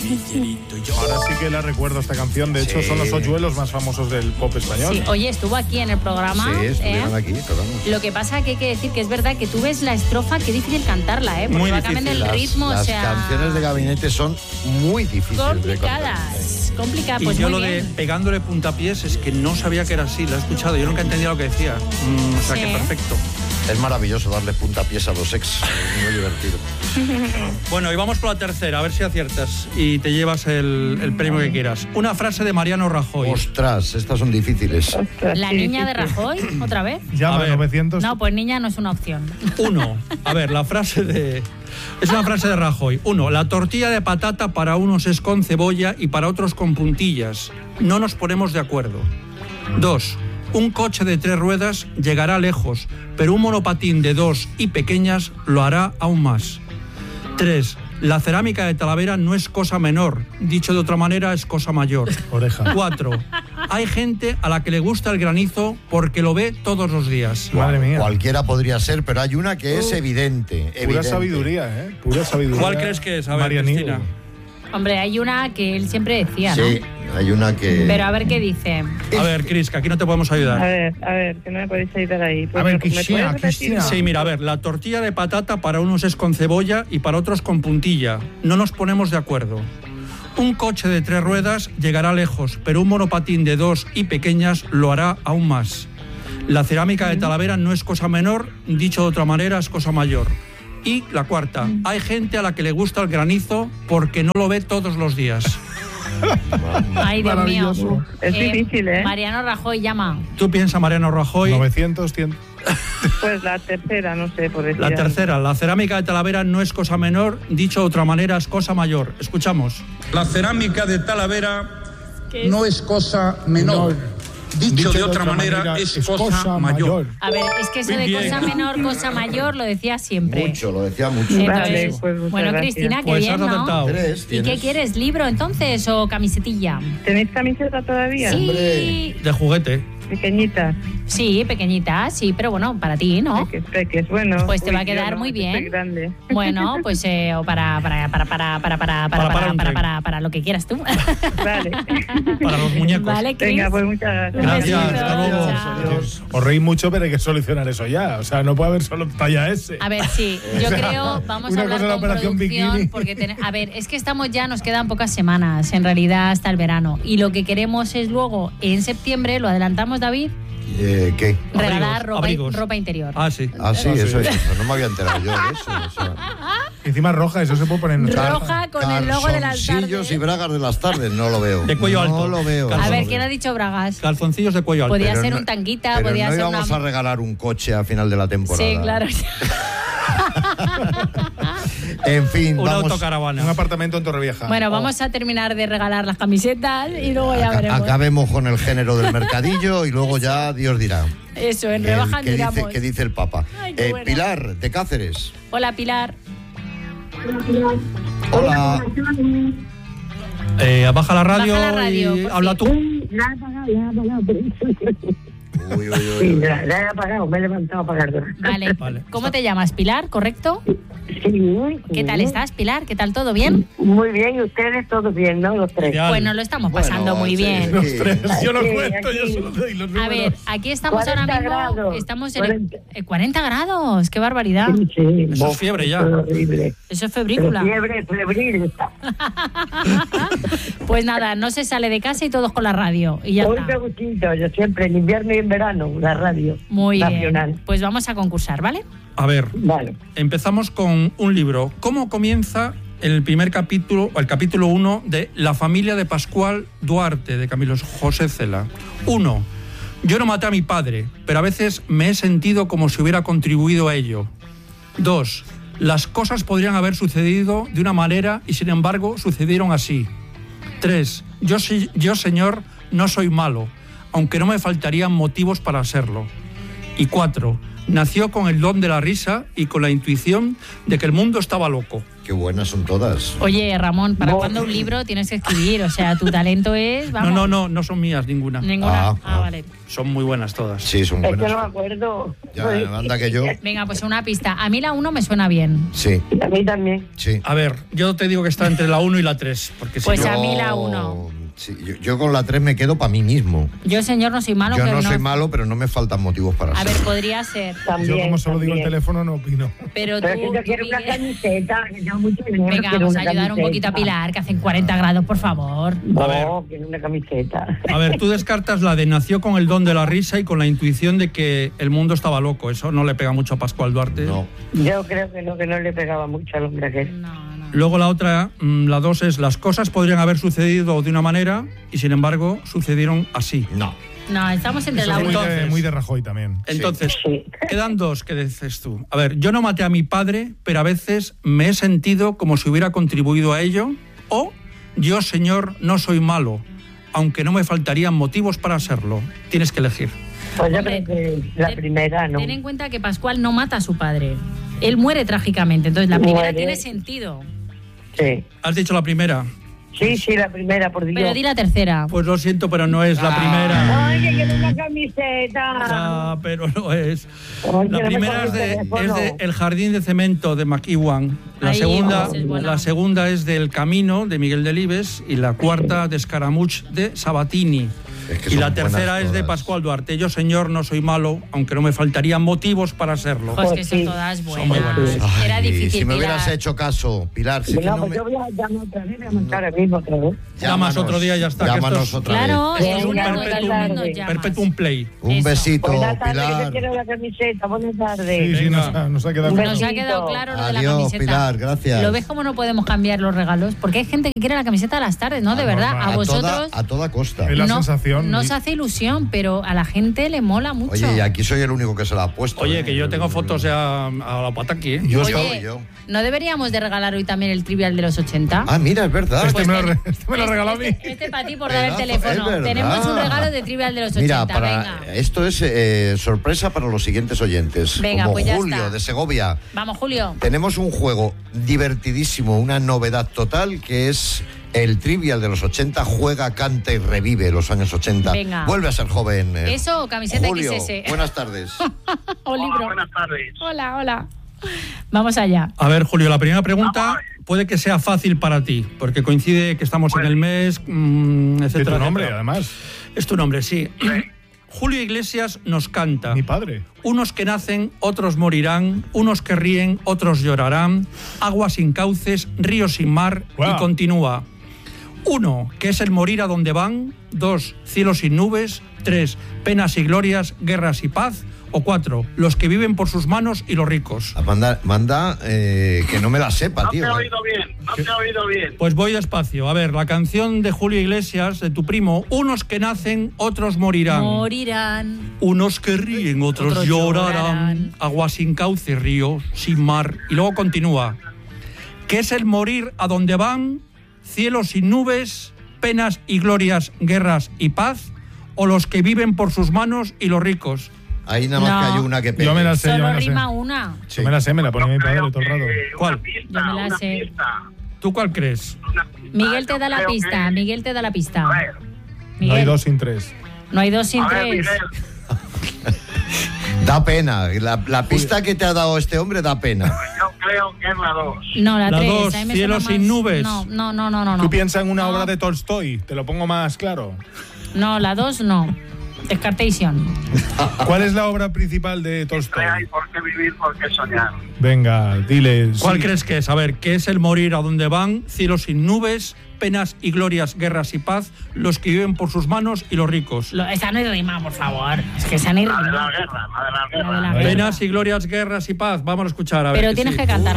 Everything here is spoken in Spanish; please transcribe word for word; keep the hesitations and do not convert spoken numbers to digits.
Ahora sí que la recuerdo esta canción. De hecho, Sí. son los hoyuelos más famosos del pop español. Sí, oye, estuvo aquí en el programa. Sí, estuvieron ¿eh? aquí, pero vamos. Lo que pasa que hay que decir que es verdad que tú ves la estrofa, que difícil cantarla, ¿eh? Porque Muy va cambiando el Las, ritmo, las o sea... canciones de Gabinete son muy difíciles complicadas, complicadas. Y Pues yo muy lo de bien. pegándole puntapiés es que no sabía que era así, lo he escuchado, yo nunca entendía lo que decía. Mm, o sea Sí. que perfecto. de contar. Es maravilloso darle puntapiés a los ex, es muy divertido. Bueno, y vamos por la tercera, a ver si aciertas y te llevas el, el premio que quieras. Una frase de Mariano Rajoy. Ostras, estas son difíciles. La niña de Rajoy, ¿otra vez? Llama A ver. novecientos. No, pues niña no es una opción. Uno, a ver, la frase de... Es una frase de Rajoy. Uno, la tortilla de patata para unos es con cebolla y para otros con puntillas. No nos ponemos de acuerdo. Dos, un coche de tres ruedas llegará lejos, pero un monopatín de dos y pequeñas lo hará aún más. Tres, la cerámica de Talavera no es cosa menor, dicho de otra manera es cosa mayor. Oreja. Cuatro, hay gente a la que le gusta el granizo porque lo ve todos los días. Madre mía. Cualquiera podría ser, pero hay una que es evidente. Pura evidente. sabiduría, ¿eh? Pura sabiduría. ¿Cuál crees que es? A ver, Marianillo. Cristina. Hombre, hay una que él siempre decía, ¿no? Sí, hay una que... Pero a ver qué dice. A ver, Cris, que aquí no te podemos A ayudar. ver, a ver, que no me podéis ayudar ahí. Pues A ver, ¿me puedes Cristina, repetir? Cristina. Sí, mira, a ver, la tortilla de patata para unos es con cebolla y para otros con puntilla. No nos ponemos de acuerdo. Un coche de tres ruedas llegará lejos, pero un monopatín de dos y pequeñas lo hará aún más. La cerámica de Talavera no es cosa menor, dicho de otra manera es cosa mayor. Y la cuarta, hay gente a la que le gusta el granizo porque no lo ve todos los días. Ay, Dios mío. Maravilloso. Es difícil, ¿eh? Mariano Rajoy llama. Tú piensas, Mariano Rajoy. novecientos, cien. Pues la tercera, no sé, por decir La algo. tercera, la cerámica de Talavera no es cosa menor, dicho de otra manera es cosa mayor. Escuchamos. La cerámica de Talavera no es cosa menor. Dicho, de otra manera, es, cosa, mayor. A ver, es que eso Muy de bien. cosa menor, cosa mayor, lo decía siempre. Mucho, lo decía mucho. Entonces, Vale, pues muchas bueno, gracias. Cristina, qué Pues bien, has ¿no? acertado. Tres, ¿Y tienes. qué quieres? ¿Libro entonces o camisetilla? ¿Tenéis camiseta todavía? Sí, De juguete. Pequeñita. sí, pequeñita, sí, pero bueno, para ti, ¿no? Peques, peques, bueno. Pues te uy, va a quedar yo no, muy que soy bien. grande. Bueno, pues eh, o para para para para para para para Para para parar un para tren. para para lo que quieras tú. Vale. Para los muñecos. Vale, Cris. Venga, pues muchas gracias. Gracias, Un besito, hasta luego. chao. Os reís mucho, pero hay que solucionar eso ya. O sea, no puede haber solo talla S. A ver, sí, yo O sea, creo, vamos una a hablar cosa es la con operación producción, bikini. porque ten- a ver, es que estamos ya, nos quedan pocas semanas, en realidad hasta el verano, y lo que queremos es luego, en septiembre, lo adelantamos, David, Eh, ¿Qué? regalar ropa, abrigos. ropa interior. Ah, sí. Ah, sí, Ah, sí. eso es. No me había enterado yo de eso. O sea, Encima roja, eso se puede poner en Roja con el logo de las calzoncillos tardes. y bragas de las tardes, no lo veo. De cuello alto. No lo veo. A no ver, lo ¿quién veo. ha dicho bragas? Calzoncillos de cuello alto. Podía Pero ser no- un tanguita, pero podía no ser íbamos una... a regalar un coche a final de la temporada. Sí, claro. En fin, Una vamos, autocaravana. Un apartamento en Torrevieja. Bueno, vamos a terminar de regalar las camisetas y luego ya aca- veremos. acabemos con el género del mercadillo y luego ya Dios dirá. Eso, en El- rebajas ¿qué, miramos. dice, qué dice el Papa? Ay, qué Eh, buena. Pilar, de Cáceres. Hola, Pilar. Hola. Eh, baja la radio, Baja la radio, y por habla fin. tú. La he apagado, la he apagado. Uy, uy, uy, Sí, uy. la, la he apagado, me he levantado a apagarla. Vale. Vale. ¿Cómo te llamas, Pilar? ¿Correcto? Sí, ¿Qué tal estás, Pilar? ¿Qué tal? ¿Todo bien? Muy bien, y ustedes todos bien, ¿no? Los tres. Ideal. Bueno, lo estamos pasando Bueno, muy sí, bien. Los sí. tres, yo lo Aquí, cuento, yo aquí. solo doy los números. A ver, aquí estamos ahora cuarenta mismo. grados, Estamos en cuarenta. eh, cuarenta grados. ¡Qué barbaridad! Sí, sí. Eso es fiebre ya. Es horrible. Eso es Pero febrícula. fiebre, febril está. Pues nada, no se sale de casa y todos con la radio. Y ya Hoy está. me gustito, yo siempre en invierno y en verano, la radio Muy nacional. bien. Pues vamos a concursar, ¿vale? A ver, Vale. empezamos con un libro. ¿Cómo comienza el primer capítulo, o el capítulo uno de La familia de Pascual Duarte, de Camilo José Cela? Uno. Yo no maté a mi padre, pero a veces me he sentido como si hubiera contribuido a ello. Dos. Las cosas podrían haber sucedido de una manera y sin embargo sucedieron así. Tres. Yo, sí- yo señor, no soy malo, aunque no me faltarían motivos para serlo. Y cuatro. nació con el don de la risa y con la intuición de que el mundo estaba loco. Qué buenas son todas. Oye, Ramón, ¿para cuándo un libro tienes que escribir? O sea, tu talento es... Vamos. No, no, no, no son mías ninguna. Ninguna. Ah, Ah, ah. vale. Son muy buenas todas. Sí, son Es que buenas. no me acuerdo. Ya, anda que yo. Venga, pues una pista. A mí la uno me suena bien. Sí, A mí también. sí. A ver, yo te digo que está entre la uno y la tres. Porque si Pues no- a mí la uno. Sí, yo, yo con la tres me quedo para mí mismo. Yo, señor, no soy malo. Yo que no soy malo, pero no me faltan motivos para A ver, serlo. podría ser. También. Yo, como solo digo el también. teléfono, no opino. Pero tú, Pero es que yo tú, quiero una Miguel, camiseta. Que yo mucho dinero, venga, quiero vamos a una ayudar un poquito a camiseta. Pilar, que hacen cuarenta grados, por favor. No, quiero una camiseta. A ver, tú descartas la de nació con el don de la risa y con la intuición de que el mundo estaba loco. Eso no le pega mucho a Pascual Duarte. No. Yo creo que no, que no le pegaba mucho al hombre aquel. No, no. Luego la otra, mm, la dos es las cosas podrían haber sucedido de una manera y sin embargo sucedieron así. No. No, estamos entre Eso la es muy uno. de, Entonces- muy de Rajoy también. Entonces, Sí. quedan dos que dices tú. A ver, yo no maté a mi padre, pero a veces me he sentido como si hubiera contribuido a ello. O yo, señor, no soy malo, aunque no me faltarían motivos para serlo. Tienes que elegir. Pues yo Hombre, creo que la ten- primera, ¿no? Ten en cuenta que Pascual no mata a su padre. Él muere trágicamente. Entonces, la primera Muere. tiene sentido. Sí. ¿Has dicho la primera? Sí, sí, la primera, por Dios. Pero di la tercera. Pues lo siento, pero no es la Ah. primera. Ay, que quiero una camiseta. Ah, pero no es. Ay, La que no me primera coge es el de, teléfono. es de El jardín de cemento de McEwan. La Ahí, segunda, esa es buena. la segunda es del Camino de Miguel Delibes y la cuarta de Escaramuch de Sabatini. Es que Y son la tercera buenas es de todas. Pascual Duarte. Yo, señor, no soy malo, aunque no me faltarían motivos para serlo. Pues que Pues son sí. todas Son muy buenas. buenas. Era Ay, difícil. si me Pilar. hubieras hecho caso, Pilar, si es que No, no pues me... yo voy a llamar otra vez, voy a montar ahora mismo otra vez. Llamas otro día y ya está, que Llámanos esto es- otra Claro, vez. es Venga, un buenas perpetuum, tardes. Perpetuum play. Un Eso. besito, Buenas tardes, que yo Pilar. quiero la camiseta. Buenas Sí, tardes. sí, Venga. nos ha, nos ha quedado Un claro. Nos ha besito. quedado claro lo de la Adiós, camiseta. Pilar, gracias. ¿Lo ves cómo no podemos cambiar los regalos? Porque hay gente que quiere la camiseta a las tardes, ¿no? De Ah, verdad, normal. a a, vosotros toda, a toda costa. Es la no, sensación. no os hace ilusión, pero a la gente le mola mucho. Oye, y aquí soy el único que se la ha puesto. Oye, ¿eh? que yo tengo fotos ya a la pata aquí, ¿eh? Yo Oye, soy yo. ¿no deberíamos de regalar hoy también el trivial de los ochenta? Ah, mira, es verdad. Este me lo, ten- re- este me lo este- regaló a mí. Este, este para ti por dar el Pedazo, teléfono. es verdad. Tenemos un regalo de trivial de los Mira, ochenta. para, Venga. esto es eh, sorpresa para los siguientes oyentes. Venga, Como pues ya Julio está. de Segovia. Vamos, Julio. Tenemos un juego divertidísimo, una novedad total, que es el trivial de los ochenta. Juega, canta y revive los años ochenta. Venga. Vuelve a ser joven. eh. Eso o camiseta Julio, equis ese. buenas tardes. O libro. buenas tardes. Hola, hola. Vamos allá. A ver, Julio, la primera pregunta puede que sea fácil para ti, porque coincide que estamos en el mes, mm, De etcétera. tu nombre, etcétera. además. Es tu nombre, sí. Julio Iglesias nos canta. Mi padre. Unos que nacen, otros morirán, unos que ríen, otros llorarán, agua sin cauces, río sin mar, Wow. y continúa. Uno, que es el morir a donde van. Dos, cielos sin nubes. Tres, penas y glorias, guerras y paz. O cuatro, los que viven por sus manos y los ricos. Manda, manda eh, que no me la sepa, No tío. te he eh. oído bien, no te he oído bien. Pues voy despacio. A ver, la canción de Julio Iglesias, de tu primo. Unos que nacen, otros morirán. Morirán. Unos que ríen, otros, Otros llorarán. llorarán. Agua sin cauce, río sin mar. Y luego continúa. ¿Qué es el morir a donde van? Cielos sin nubes, penas y glorias, guerras y paz. O los que viven por sus manos y los ricos. Ahí nada más No. que hay una que pegue. Yo me la sé, yo me Solo la sé. rima una. Sí. Yo me la sé, me la pone mi padre todo el rato. Eh, ¿Cuál? Una pista, Yo me la una sé. pista, ¿Tú cuál crees? una pista. Miguel te Yo da la creo pista. que- Miguel te da la pista. A ver, No Miguel, hay dos sin tres. no hay dos sin a ver, tres. Miguel, Da pena. La, la pista que te ha dado este hombre da pena. yo creo que es la dos. No, la, La tres. dos, a mí me Cielo suena sin más- nubes. No, no, no, no, no. Tú no. piensas en una No. obra de Tolstoy, te lo pongo más claro. No, la dos no. Descartation. ¿Cuál es la obra principal de Tolstoy? Hay por qué vivir, por qué soñar. Venga, dile. ¿Cuál sí. crees que es? A ver, ¿qué es el morir a donde van? Cielos sin nubes, penas y glorias, guerras y paz. Los que viven por sus manos y los ricos. Lo- esa no hay rima, por favor. Es que esa no hay La de la rima. guerra, la de la La de guerra. la guerra. Penas y glorias, guerras y paz. Vamos a escuchar. A ver Pero que tienes sí. que cantar.